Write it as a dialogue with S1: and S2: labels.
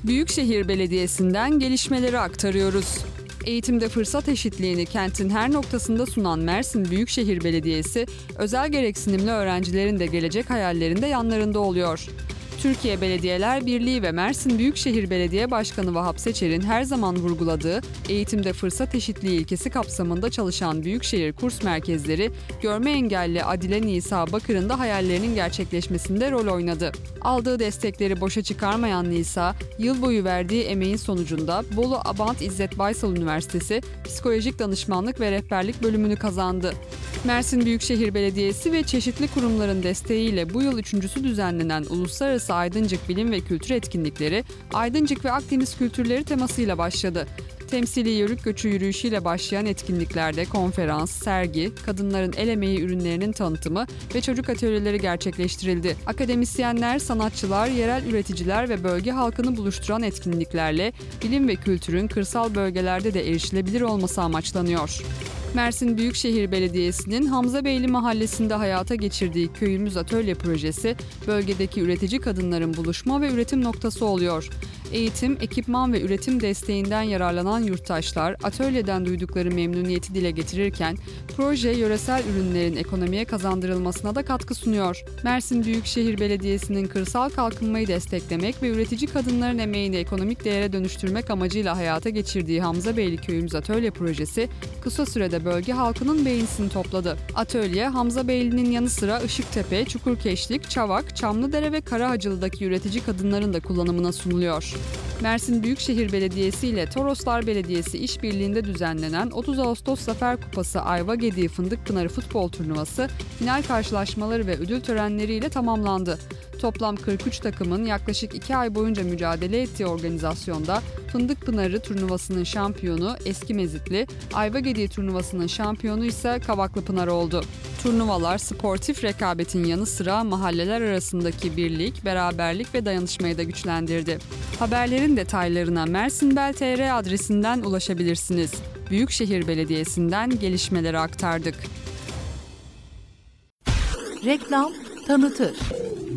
S1: Büyükşehir Belediyesi'nden gelişmeleri aktarıyoruz. Eğitimde fırsat eşitliğini kentin her noktasında sunan Mersin Büyükşehir Belediyesi, özel gereksinimli öğrencilerin de gelecek hayallerinde yanlarında oluyor. Türkiye Belediyeler Birliği ve Mersin Büyükşehir Belediye Başkanı Vahap Seçer'in her zaman vurguladığı eğitimde fırsat eşitliği ilkesi kapsamında çalışan büyükşehir kurs merkezleri, görme engelli Adile Nisa Bakır'ın da hayallerinin gerçekleşmesinde rol oynadı. Aldığı destekleri boşa çıkarmayan Nisa, yıl boyu verdiği emeğin sonucunda Bolu Abant İzzet Baysal Üniversitesi Psikolojik Danışmanlık ve Rehberlik bölümünü kazandı. Mersin Büyükşehir Belediyesi ve çeşitli kurumların desteğiyle bu yıl üçüncüsü düzenlenen Uluslararası Aydıncık Bilim ve Kültür Etkinlikleri, Aydıncık ve Akdeniz kültürleri temasıyla başladı. Temsili yörük göçü yürüyüşüyle başlayan etkinliklerde konferans, sergi, kadınların el emeği ürünlerinin tanıtımı ve çocuk atölyeleri gerçekleştirildi. Akademisyenler, sanatçılar, yerel üreticiler ve bölge halkını buluşturan etkinliklerle bilim ve kültürün kırsal bölgelerde de erişilebilir olması amaçlanıyor. Mersin Büyükşehir Belediyesi'nin Hamzabeyli Mahallesi'nde hayata geçirdiği Köyümüz Atölye projesi, bölgedeki üretici kadınların buluşma ve üretim noktası oluyor. Eğitim, ekipman ve üretim desteğinden yararlanan yurttaşlar atölyeden duydukları memnuniyeti dile getirirken, proje yöresel ürünlerin ekonomiye kazandırılmasına da katkı sunuyor. Mersin Büyükşehir Belediyesi'nin kırsal kalkınmayı desteklemek ve üretici kadınların emeğini ekonomik değere dönüştürmek amacıyla hayata geçirdiği Hamzabeyli Köyümüz Atölye projesi, kısa sürede bölge halkının beğenisini topladı. Atölye, Hamzabeyli'nin yanı sıra Işıktepe, Çukurkeşlik, Çavak, Çamlıdere ve Karahacılı'daki üretici kadınların da kullanımına sunuluyor. Mersin Büyükşehir Belediyesi ile Toroslar Belediyesi işbirliğinde düzenlenen 30 Ağustos Zafer Kupası Ayva Gediği Fındıkpınarı futbol turnuvası final karşılaşmaları ve ödül törenleriyle tamamlandı. Toplam 43 takımın yaklaşık 2 ay boyunca mücadele ettiği organizasyonda Fındıkpınarı turnuvasının şampiyonu Eski Mezitli, Ayva Gediği turnuvasının şampiyonu ise Kavaklıpınar oldu. Turnuvalar sportif rekabetin yanı sıra mahalleler arasındaki birlik, beraberlik ve dayanışmayı da güçlendirdi. Haberlerin detaylarına mersinbel.tr adresinden ulaşabilirsiniz. Büyükşehir Belediyesi'nden gelişmeleri aktardık.
S2: Reklam tanıtır.